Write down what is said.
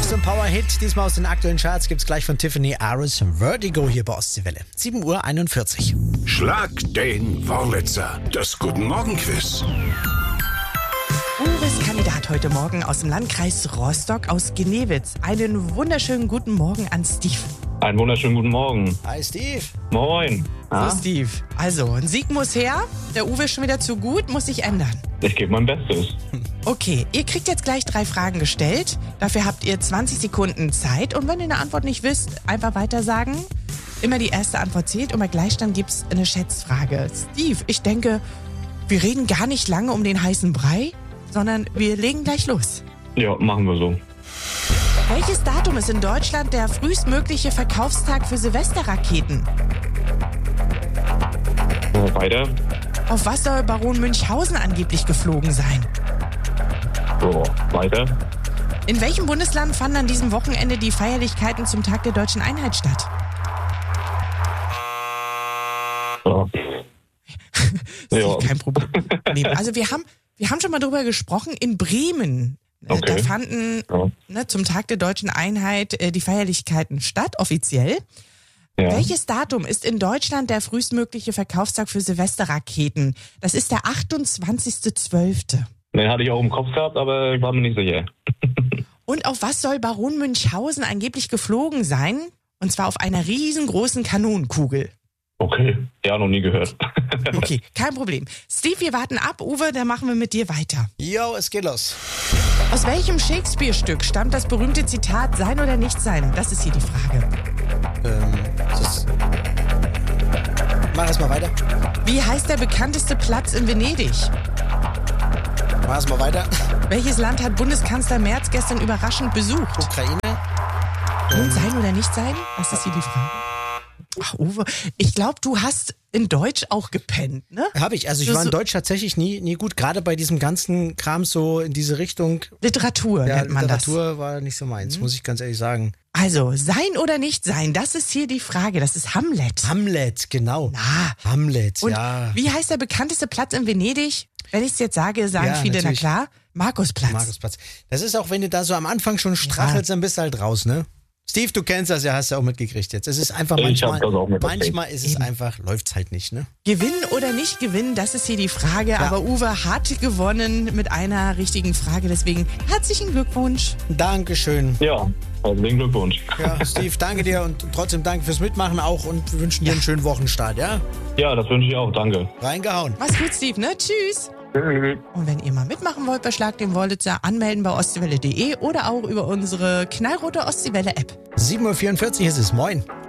So ein Power-Hit, diesmal aus den aktuellen Charts, gibt's gleich von Tiffany Aris Vertigo hier bei Ostseewelle. 7:41 Uhr. Schlag den Wollitzer. Das Guten Morgen-Quiz. Uwes Kandidat heute Morgen aus dem Landkreis Rostock aus Gnewitz. Einen wunderschönen guten Morgen an Steve. Einen wunderschönen guten Morgen. Hi Steve. Moin. So Steve, also ein Sieg muss her. Der Uwe ist schon wieder zu gut, muss sich ändern. Ich gebe mein Bestes. Okay, ihr kriegt jetzt gleich 3 Fragen gestellt. Dafür habt ihr 20 Sekunden Zeit. Und wenn ihr eine Antwort nicht wisst, einfach weiter sagen. Immer die erste Antwort zählt und bei Gleichstand gibt's eine Schätzfrage. Steve, ich denke, wir reden gar nicht lange um den heißen Brei, sondern wir legen gleich los. Ja, machen wir so. Welches Datum ist in Deutschland der frühestmögliche Verkaufstag für Silvesterraketen? Weiter. Auf was soll Baron Münchhausen angeblich geflogen sein? So, weiter. In welchem Bundesland fanden an diesem Wochenende die Feierlichkeiten zum Tag der Deutschen Einheit statt? Ja. Ja. Kein Problem. Also wir haben schon mal drüber gesprochen, in Bremen. Okay. Da fanden zum Tag der Deutschen Einheit die Feierlichkeiten statt, offiziell. Ja. Welches Datum ist in Deutschland der frühestmögliche Verkaufstag für Silvesterraketen? Das ist der 28.12. Den hatte ich auch im Kopf gehabt, aber ich war mir nicht sicher. Und auf was soll Baron Münchhausen angeblich geflogen sein? Und zwar auf einer riesengroßen Kanonenkugel. Okay, ja, noch nie gehört. Okay, kein Problem. Steve, wir warten ab. Uwe, dann machen wir mit dir weiter. Jo, es geht los. Aus welchem Shakespeare-Stück stammt das berühmte Zitat Sein oder nicht sein? Das ist hier die Frage. Mach erst mal weiter. Wie heißt der bekannteste Platz in Venedig? Mach erst mal weiter. Welches Land hat Bundeskanzler Merz gestern überraschend besucht? Ukraine. Und sein oder nicht sein? Das ist hier die Frage. Ach, Uwe, ich glaube, du hast in Deutsch auch gepennt, ne? Habe ich. Also ich war in Deutsch tatsächlich nie gut. Gerade bei diesem ganzen Kram so in diese Richtung. Literatur nennt man das. Literatur war nicht so meins, muss ich ganz ehrlich sagen. Also, sein oder nicht sein, das ist hier die Frage. Das ist Hamlet. Hamlet, genau. Na. Hamlet, Und ja. wie heißt der bekannteste Platz in Venedig? Wenn ich es jetzt sage, sagen Ja, viele, natürlich. na klar, Markusplatz. Markusplatz. Das ist auch, wenn du da so am Anfang schon strachelst, dann bist du halt raus, ne? Steve, du kennst das ja, hast du auch mitgekriegt jetzt. Es ist einfach Ich hab das auch mitgekriegt. manchmal ist es einfach, läuft's halt nicht, ne? Gewinnen oder nicht gewinnen, das ist hier die Frage. Aber Uwe hat gewonnen mit einer richtigen Frage. Deswegen herzlichen Glückwunsch. Dankeschön. Ja, herzlichen Glückwunsch. Ja, Steve, danke dir und trotzdem danke fürs Mitmachen auch und wir wünschen dir einen schönen Wochenstart, ja? Ja, das wünsche ich auch, danke. Reingehauen. Mach's gut, Steve, ne? Tschüss. Tschüss. Und wenn ihr mal mitmachen wollt bei Schlag den Wollitzer, anmelden bei ostseewelle.de oder auch über unsere knallrote Ostseewelle-App. 7:44 Uhr ist es. Moin.